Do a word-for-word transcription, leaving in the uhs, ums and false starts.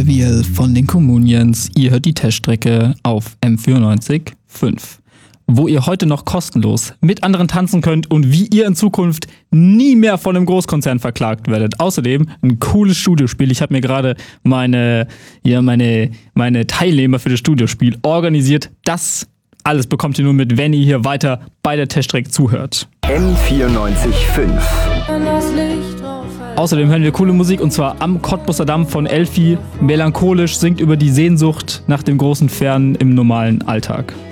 Wir von den Communions. Ihr hört die Teststrecke auf M vierundneunzig Komma fünf, wo ihr heute noch kostenlos mit anderen tanzen könnt und wie ihr in Zukunft nie mehr von einem Großkonzern verklagt werdet. Außerdem ein cooles Studiospiel. Ich habe mir gerade meine, ja, meine, meine Teilnehmer für das Studiospiel organisiert. Das alles bekommt ihr nur mit, wenn ihr hier weiter bei der Teststrecke zuhört. M vierundneunzig Komma fünf. Außerdem hören wir coole Musik und zwar Am Cottbusser Damm von Elfi. Melancholisch, singt über die Sehnsucht nach dem großen Fernen im normalen Alltag.